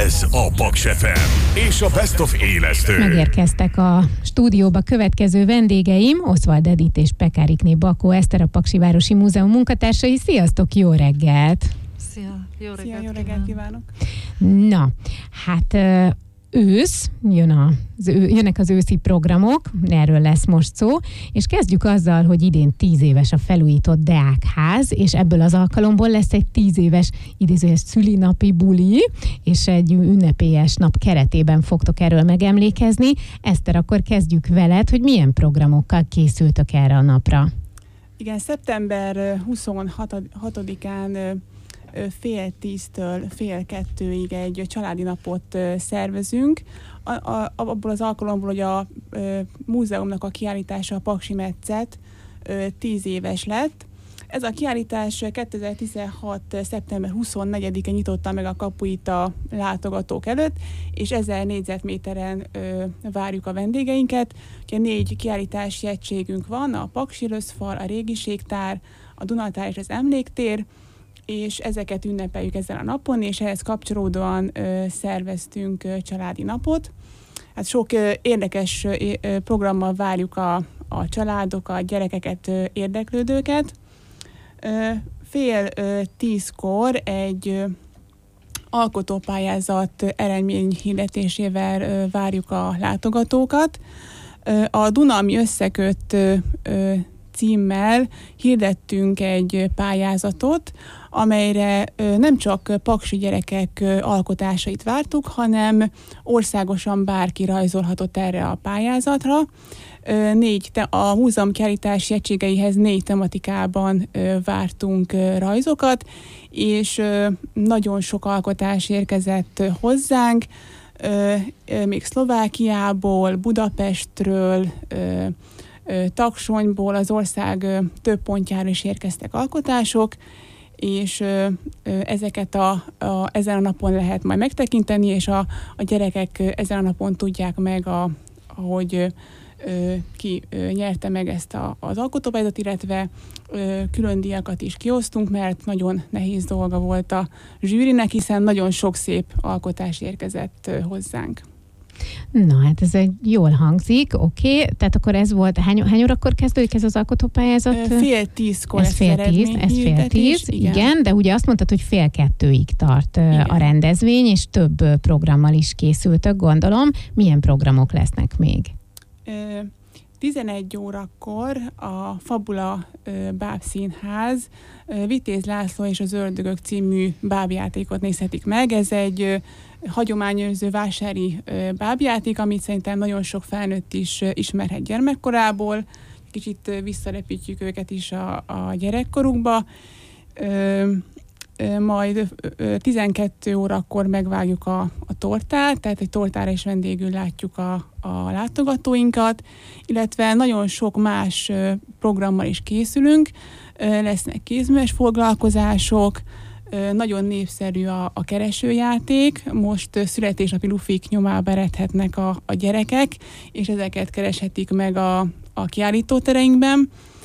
Ez a Paks FM és a Best of élesztő. Megérkeztek a stúdióba következő vendégeim, Oswald Edith és Pekárikné Bakó Eszter, a Paksi Városi Múzeum munkatársai. Sziasztok, jó reggelt! Szia, jó reggelt kívánok! Na, hát ősz, jönnek az őszi programok, erről lesz most szó, és kezdjük azzal, hogy idén 10 éves a felújított Deák-ház, és ebből az alkalomból lesz egy 10 éves idézőjes szülinapi buli, és egy ünnepélyes nap keretében fogtok erről megemlékezni. Eszter, akkor kezdjük veled, hogy milyen programokkal készültök erre a napra? Igen, szeptember 26-án fél 10-től fél 2-ig egy családi napot szervezünk. Abból az alkalomból, hogy a múzeumnak a kiállítása, a Paksi Metszet 10 éves lett. Ez a kiállítás 2016. szeptember 24-én nyitotta meg a kapuit a látogatók előtt, és 1000 négyzetméteren várjuk a vendégeinket. Ugye 4 kiállítási egységünk van, a Paksi Röszfal, a Régiségtár, a Dunatár és az Emléktér, és ezeket ünnepeljük ezen a napon, és ehhez kapcsolódóan szerveztünk családi napot. Hát sok érdekes programmal várjuk a családokat, a gyerekeket, érdeklődőket. Fél 10-kor egy alkotópályázat eredményhirdetésével várjuk a látogatókat. A Duna, ami összeköt címmel hirdettünk egy pályázatot, amelyre nem csak paksi gyerekek alkotásait vártuk, hanem országosan bárki rajzolhatott erre a pályázatra. A múzeum kiállítási egységeihez 4 tematikában vártunk rajzokat, és nagyon sok alkotás érkezett hozzánk, még Szlovákiából, Budapestről, Taksonyból, az ország több pontjára is érkeztek alkotások, és ezeket ezen a napon lehet majd megtekinteni, és a gyerekek ezen a napon tudják meg, hogy ki nyerte meg ezt az alkotópályázatot, illetve külön díjakat is kiosztunk, mert nagyon nehéz dolga volt a zsűrinek, hiszen nagyon sok szép alkotás érkezett hozzánk. Na, hát ez jól hangzik, oké. Tehát akkor ez volt, hány órakor kezdődik ez az alkotópályázat? Fél 10-kor ez fél 10, igen, de ugye azt mondtad, hogy fél 2-ig tart a rendezvény, és több programmal is készültök, gondolom. Milyen programok lesznek még? 11 órakor a Fabula bábszínház Vitéz László és az Ördögök című bábjátékot nézhetik meg. Ez egy hagyományőrző vásári bábjáték, amit szerintem nagyon sok felnőtt is ismerhet gyermekkorából. Kicsit visszarepítjük őket is a gyerekkorukba. Majd 12 órakor megvágjuk a tortát, tehát egy tortára is vendégül látjuk a látogatóinkat, illetve nagyon sok más programmal is készülünk, lesznek kézműves foglalkozások, nagyon népszerű a keresőjáték, most születésnapi lufik nyomába eredhetnek a gyerekek, és ezeket kereshetik meg a kiállítótereinkben.